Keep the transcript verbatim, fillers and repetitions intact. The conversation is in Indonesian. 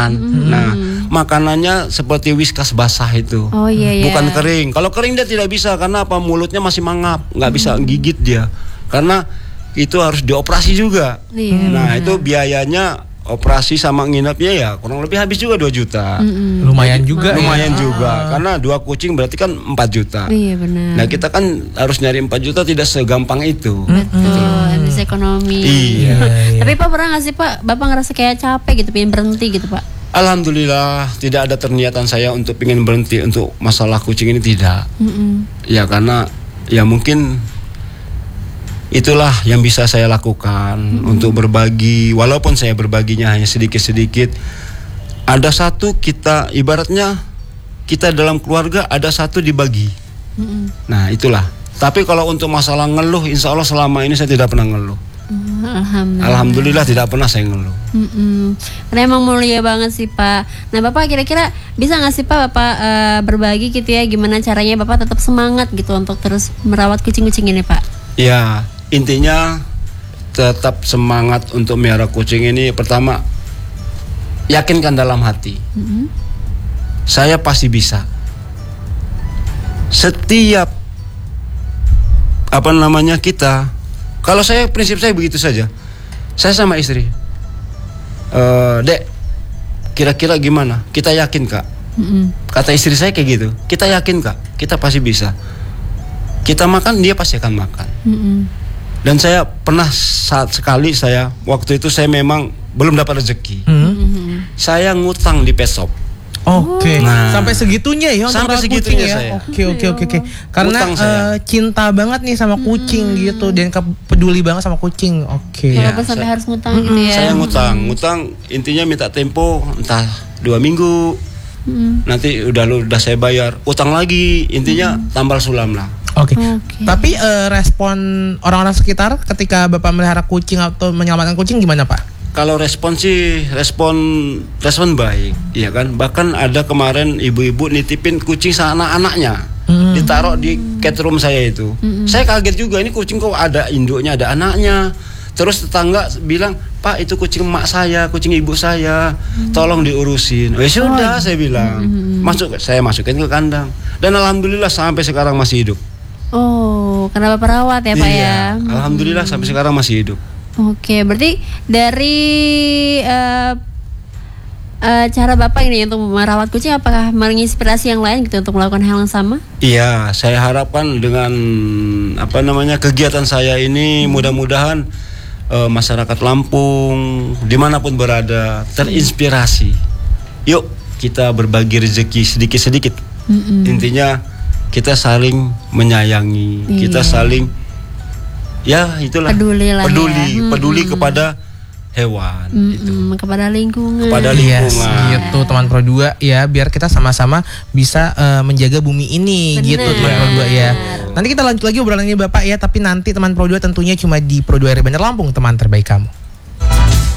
makan. Mm-hmm. Nah, makanannya seperti Whiskas basah itu. Oh iya iya. Bukan kering. Kalau kering dia tidak bisa karena apa? Mulutnya masih mangap, nggak mm-hmm. bisa gigit dia. Karena itu harus dioperasi juga. Iya, nah, benar. itu biayanya operasi sama nginepnya ya kurang lebih habis juga dua juta. Mm-hmm. Lumayan juga. Lumayan ya. juga Ah. karena dua kucing berarti kan empat juta. Iya benar. Nah, kita kan harus nyari empat juta tidak segampang itu. Betul, habis ekonomi. Iya. Tapi Pak pernah nggak sih Pak, Bapak ngerasa kayak capek gitu, pengen berhenti gitu Pak? Alhamdulillah tidak ada terniatan saya untuk pengen berhenti untuk masalah kucing ini, tidak. Mm-mm. Ya karena ya mungkin itulah yang bisa saya lakukan mm-hmm. untuk berbagi, walaupun saya berbaginya hanya sedikit-sedikit. Ada satu kita ibaratnya kita dalam keluarga ada satu dibagi. Mm-hmm. Nah itulah. Tapi kalau untuk masalah ngeluh, insya Allah selama ini saya tidak pernah ngeluh. Mm, Alhamdulillah. Alhamdulillah tidak pernah saya ngeluh. Mm-mm. Karena emang mulia banget sih Pak. Nah Bapak kira-kira bisa nggak sih Pak Bapak uh, berbagi gitu ya, gimana caranya Bapak tetap semangat gitu untuk terus merawat kucing-kucing ini Pak? Ya. Intinya tetap semangat untuk melihara kucing ini. Pertama, yakinkan dalam hati, mm-hmm. saya pasti bisa. Setiap apa namanya kita, kalau saya prinsip saya begitu saja. Saya sama istri, e, Dek, kira-kira gimana? Kita yakin Kak? Mm-hmm. Kata istri saya kayak gitu. Kita yakin Kak? Kita pasti bisa. Kita makan, dia pasti akan makan. Mm-hmm. Dan saya pernah saat sekali saya waktu itu saya memang belum dapat rezeki. Mm-hmm. Saya ngutang di pet shop. Oke. Okay. Nah, sampai segitunya ya untuk sampai segitunya ya. Oke oke oke oke. Karena uh, cinta banget nih sama kucing mm-hmm. gitu dan peduli banget sama kucing. Oke. Okay. Walaupun ya, sampai saya, harus ngutang mm-hmm. gitu ya. Saya ngutang, ngutang intinya minta tempo entah dua minggu. Mm-hmm. Nanti udah udah saya bayar, utang lagi, intinya mm-hmm. tambal sulam lah. Oke. Okay. Okay. Tapi uh, respon orang-orang sekitar ketika Bapak melihara kucing atau menyelamatkan kucing gimana Pak? Kalau respon sih respon respon baik, ya kan. Bahkan ada kemarin ibu-ibu nitipin kucing sama anak-anaknya, hmm. ditaruh di cat room saya itu. Hmm. Saya kaget juga, ini kucing kok ada induknya, ada anaknya. Terus tetangga bilang, Pak itu kucing emak saya, kucing ibu saya, hmm. tolong diurusin. Ya sudah, oh. saya bilang, hmm. masuk, saya masukin ke kandang. Dan alhamdulillah sampai sekarang masih hidup. Oh, karena Bapak rawat ya Pak iya, ya? Alhamdulillah hmm. sampai sekarang masih hidup. Oke, berarti dari uh, uh, cara Bapak ini untuk merawat kucing, apakah menginspirasi yang lain gitu untuk melakukan hal yang sama? Iya, saya harapkan dengan apa namanya kegiatan saya ini hmm. mudah-mudahan uh, masyarakat Lampung dimanapun berada terinspirasi. Yuk kita berbagi rezeki sedikit-sedikit. Hmm. Intinya kita saling menyayangi, iya. kita saling ya itulah peduli lah peduli, ya. peduli hmm. kepada hewan hmm, itu, kepada lingkungan, kepada lingkungan. Yes, gitu teman Pro dua ya, biar kita sama-sama bisa uh, menjaga bumi ini. Bener. Gitu teman Pro dua ya. Nanti kita lanjut lagi obrolannya Bapak ya, tapi nanti teman Pro dua tentunya cuma di Pro dua R Bandar Lampung, teman terbaik kamu.